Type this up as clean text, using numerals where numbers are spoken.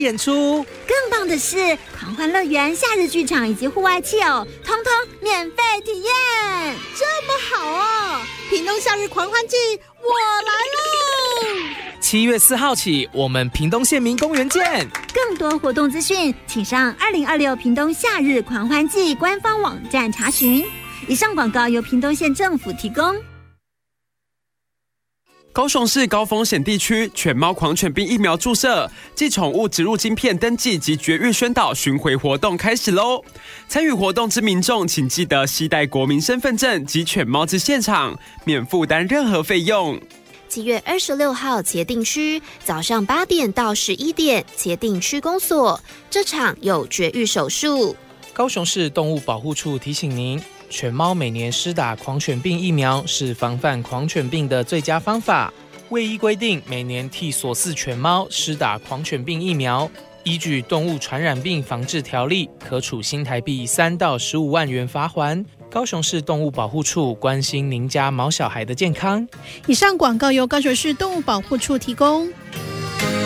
演出。 更棒的是，狂欢乐园、夏日剧场以及户外汽偶，通通免费体验。 这么好哦！屏东夏日狂欢季，我来喽 ！7月4号起，我们屏东县民公园见。 更多活动资讯，请上2026屏东夏日狂欢季官方网站查询。以上广告由屏东县政府提供。 高雄市高风险地区犬猫狂犬病疫苗注射暨宠物植入晶片登记及绝育宣导巡回活动开始喽！参与活动之民众，请记得携带国民身份证及犬猫至现场，免负担任何费用。 7月26号茄萣区早上8点到11点，茄萣区公所这场有绝育手术。 高雄市动物保护处提醒您，犬猫每年施打狂犬病疫苗是防范狂犬病的最佳方法。卫医规定，每年替所饲犬猫施打狂犬病疫苗，依据动物传染病防治条例，可处新台币3到15万元罚锾。高雄市动物保护处关心您家毛小孩的健康。 以上广告由高雄市动物保护处提供。